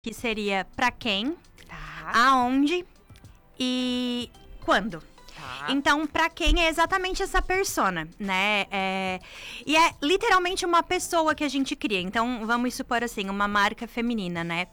que seria pra quem, Tá. aonde e quando. Tá. Então, pra quem é exatamente essa persona, né? E é literalmente uma pessoa que a gente cria. Então, vamos supor assim, uma marca feminina, né?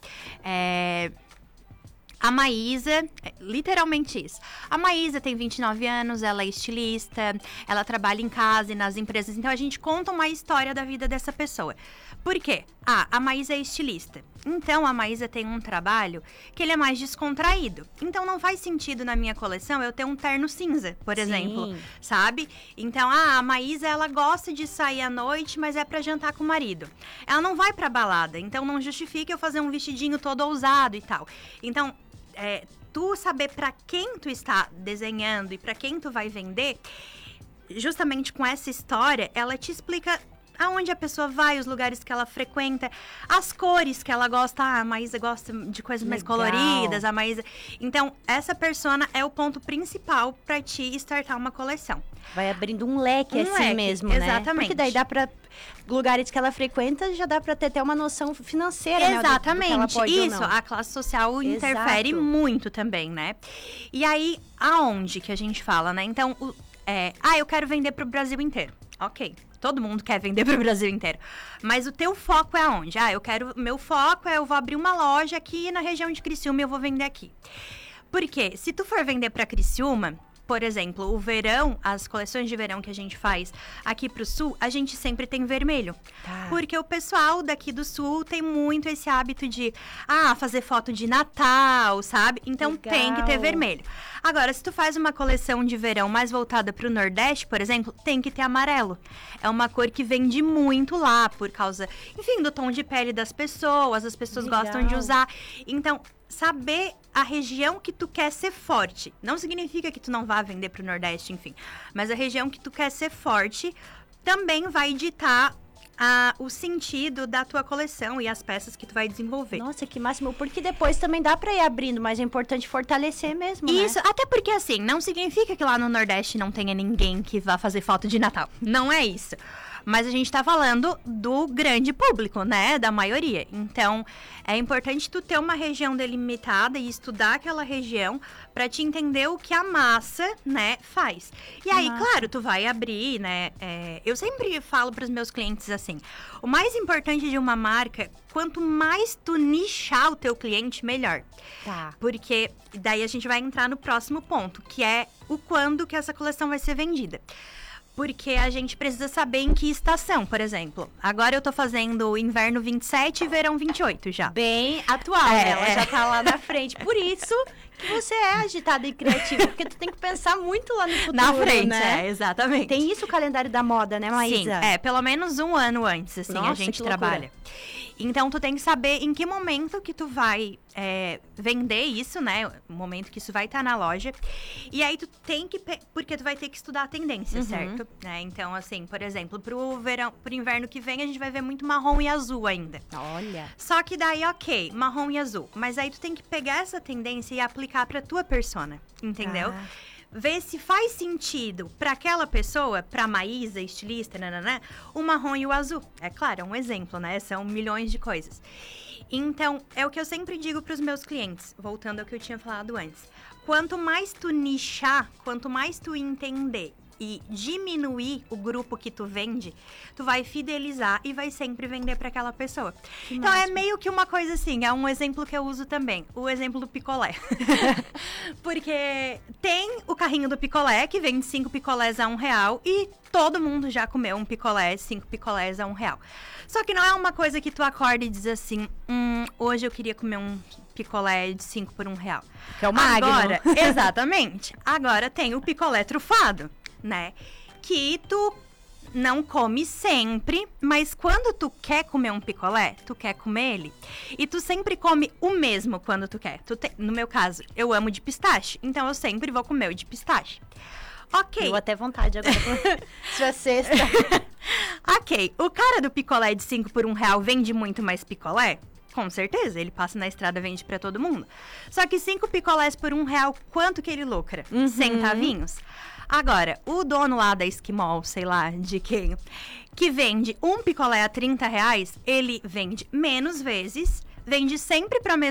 A Maísa, literalmente isso. A Maísa tem 29 anos, ela é estilista, ela trabalha em casa e nas empresas. Então, a gente conta uma história da vida dessa pessoa. Por quê? A Maísa é estilista. Então, a Maísa tem um trabalho que ele é mais descontraído. Então, não faz sentido na minha coleção eu ter um terno cinza, por exemplo, sabe? Então, a Maísa, ela gosta de sair à noite, mas é pra jantar com o marido. Ela não vai pra balada, então não justifica eu fazer um vestidinho todo ousado e tal. Então, tu saber pra quem tu está desenhando e pra quem tu vai vender, justamente com essa história, ela te explica aonde a pessoa vai, os lugares que ela frequenta, as cores que ela gosta. A Maísa gosta de coisas mais coloridas, a Maísa... Então, essa persona é o ponto principal pra te startar uma coleção. Vai abrindo um leque assim mesmo, né? Exatamente. Porque daí dá pra... lugares que ela frequenta, já dá pra ter até uma noção financeira, exatamente, né? Do que ela pode isso, ou não. a classe social interfere muito também, né? E aí, aonde que a gente fala, né? Então, eu quero vender pro Brasil inteiro. Ok, todo mundo quer vender pro Brasil inteiro. Mas o teu foco é aonde? Meu foco eu vou abrir uma loja aqui na região de Criciúma e eu vou vender aqui. Porque se tu for vender pra Criciúma, por exemplo, o verão, as coleções de verão que a gente faz aqui pro sul, a gente sempre tem vermelho. Tá. Porque o pessoal daqui do sul tem muito esse hábito de, fazer foto de Natal, sabe? Então tem que ter vermelho. Agora, se tu faz uma coleção de verão mais voltada pro Nordeste, por exemplo, tem que ter amarelo. É uma cor que vende muito lá, por causa, enfim, do tom de pele das pessoas, as pessoas gostam de usar. Então, saber a região que tu quer ser forte. Não significa que tu não vá vender pro Nordeste, enfim. Mas a região que tu quer ser forte também vai ditar o sentido da tua coleção e as peças que tu vai desenvolver. Nossa, que máximo. Porque depois também dá pra ir abrindo, mas é importante fortalecer mesmo, Isso, né? até porque assim, não significa que lá no Nordeste não tenha ninguém que vá fazer foto de Natal. Não é isso. Mas a gente tá falando do grande público, né? Da maioria. Então, é importante tu ter uma região delimitada e estudar aquela região pra te entender o que a massa, né, faz. E aí, claro, tu vai abrir, né? Eu sempre falo pros meus clientes assim, o mais importante de uma marca, quanto mais tu nichar o teu cliente, melhor. Tá. Porque daí a gente vai entrar no próximo ponto, que é o quando que essa coleção vai ser vendida. Porque a gente precisa saber em que estação, por exemplo. Agora eu tô fazendo inverno 27 e verão 28 já. Bem atual, né? Ela já tá lá na frente. Por isso que você é agitada e criativa, porque tu tem que pensar muito lá no futuro, na frente, né? Exatamente. Tem isso o calendário da moda, né, Maísa? Sim, pelo menos um ano antes, assim, Nossa, a gente que trabalha. Então, tu tem que saber em que momento que tu vai vender isso, né? O momento que isso vai estar na loja. E aí, tu tem que... Porque tu vai ter que estudar a tendência, certo? Né? Então, assim, por exemplo, pro inverno que vem, a gente vai ver muito marrom e azul ainda. Olha. Só que daí, ok, marrom e azul. Mas aí, tu tem que pegar essa tendência e aplicar pra tua persona, entendeu? Ver se faz sentido para aquela pessoa, para Maísa, estilista, o marrom e o azul. É claro, é um exemplo, né? São milhões de coisas. Então, é o que eu sempre digo para os meus clientes, voltando ao que eu tinha falado antes. Quanto mais tu nichar, quanto mais tu entender e diminuir o grupo que tu vende, tu vai fidelizar e vai sempre vender para aquela pessoa. Então, é meio que uma coisa assim, é um exemplo que eu uso também, o exemplo do picolé. Porque tem o carrinho do picolé, que vende 5 picolés a R$1, e todo mundo já comeu um picolé, 5 picolés a R$1. Só que não é uma coisa que tu acorda e diz assim, hoje eu queria comer um picolé de 5 por R$1. Que é o Magnum. Agora, exatamente. Agora tem o picolé trufado, né? Que tu não come sempre, mas quando tu quer comer um picolé, tu quer comer ele. E tu sempre come o mesmo quando tu quer. No meu caso, eu amo de pistache, então eu sempre vou comer o de pistache. Ok. Deu até vontade agora. Se é sexta. Ok, o cara do picolé de 5 por R$1 vende muito mais picolé? Com certeza, ele passa na estrada e vende pra todo mundo. Só que 5 picolés por R$1, quanto que ele lucra? Centavinhos? Agora, o dono lá da Esquimol, sei lá de quem, que vende um picolé a R$30, ele vende menos vezes, vende sempre para